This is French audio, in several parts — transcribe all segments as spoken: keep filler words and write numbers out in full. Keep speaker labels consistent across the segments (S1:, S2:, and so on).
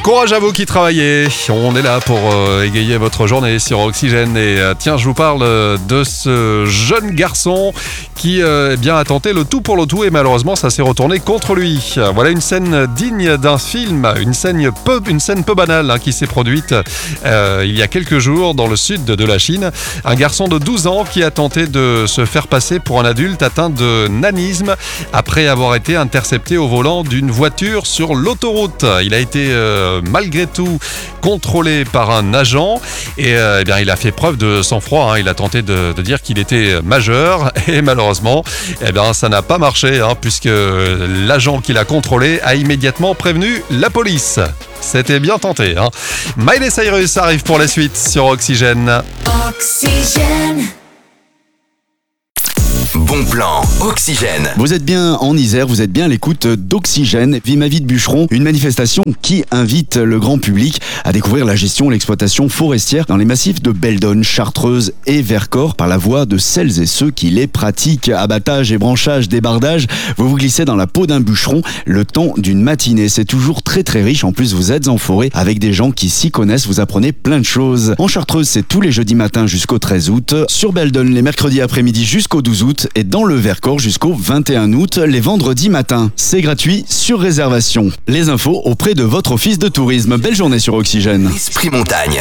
S1: Courage à vous qui travaillez. On est là pour euh, égayer votre journée sur Oxygène. Et euh, tiens, je vous parle euh, de ce jeune garçon qui euh, eh bien, a tenté le tout pour le tout et malheureusement ça s'est retourné contre lui. Voilà une scène digne d'un film, une scène peu, une scène peu banale hein, qui s'est produite euh, il y a quelques jours dans le sud de la Chine. Un garçon de douze ans qui a tenté de se faire passer pour un adulte atteint de nanisme après avoir été intercepté au volant d'une voiture sur l'autoroute. Il a été euh, malgré tout contrôlé par un agent et euh, eh bien, il a fait preuve de sang-froid. Hein. Il a tenté de, de dire qu'il était majeur et malheureusement eh bien, ça n'a pas marché hein, puisque l'agent qui l'a contrôlé a immédiatement prévenu la police. C'était bien tenté. Hein. Miley Cyrus arrive pour la suite sur Oxygène.
S2: Oxygène.
S3: Bon plan, Oxygène.
S4: Vous êtes bien en Isère, vous êtes bien à l'écoute d'Oxygène, Vie ma vie de bûcheron, une manifestation qui invite le grand public à découvrir la gestion et l'exploitation forestière dans les massifs de Belledonne, Chartreuse et Vercors par la voix de celles et ceux qui les pratiquent. Abattage, ébranchage, débardage, vous vous glissez dans la peau d'un bûcheron le temps d'une matinée. C'est toujours très très riche, en plus vous êtes en forêt avec des gens qui s'y connaissent, vous apprenez plein de choses. En Chartreuse, c'est tous les jeudis matins jusqu'au treize août, sur Belledonne les mercredis après-midi jusqu'au douze août et dans le Vercors jusqu'au vingt et un août, les vendredis matins. C'est gratuit sur réservation. Les infos auprès de votre office de tourisme. Belle journée sur Oxygène.
S3: Esprit Montagne.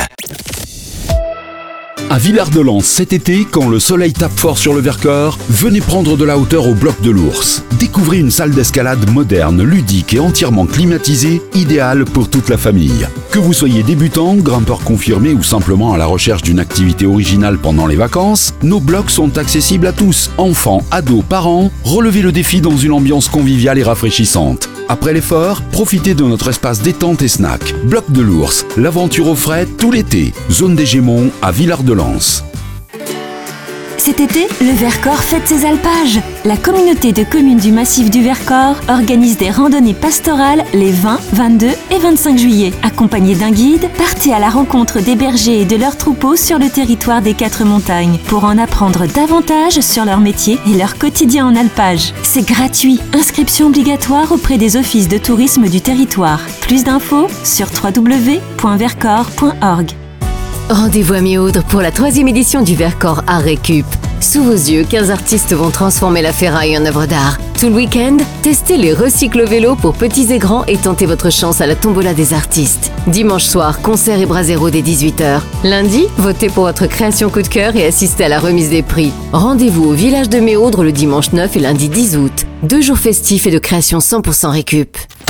S5: À Villard-de-Lans cet été, quand le soleil tape fort sur le Vercors, venez prendre de la hauteur au bloc de l'Ours. Découvrez une salle d'escalade moderne, ludique et entièrement climatisée, idéale pour toute la famille. Que vous soyez débutant, grimpeur confirmé ou simplement à la recherche d'une activité originale pendant les vacances, nos blocs sont accessibles à tous, enfants, ados, parents. Relevez le défi dans une ambiance conviviale et rafraîchissante. Après l'effort, profitez de notre espace détente et snack. Bloc de l'Ours, l'aventure au frais tout l'été. Zone des Gémons à Villard-de-Lans.
S6: Cet été, le Vercors fête ses alpages. La communauté de communes du massif du Vercors organise des randonnées pastorales les vingt, vingt-deux et vingt-cinq juillet. Accompagné d'un guide, partez à la rencontre des bergers et de leurs troupeaux sur le territoire des quatre montagnes pour en apprendre davantage sur leur métier et leur quotidien en alpage. C'est gratuit. Inscription obligatoire auprès des offices de tourisme du territoire. Plus d'infos sur w w w point vercors point org.
S7: Rendez-vous à Mi-Audre pour la troisième édition du Vercors Art Récup. Sous vos yeux, quinze artistes vont transformer la ferraille en œuvre d'art. Tout le week-end, testez les recyclo-vélos pour petits et grands et tentez votre chance à la tombola des artistes. Dimanche soir, concert et brasero dès dix-huit heures. Lundi, votez pour votre création coup de cœur et assistez à la remise des prix. Rendez-vous au village de Mi-Audre le dimanche neuf et lundi dix août. Deux jours festifs et de création cent pour cent récup.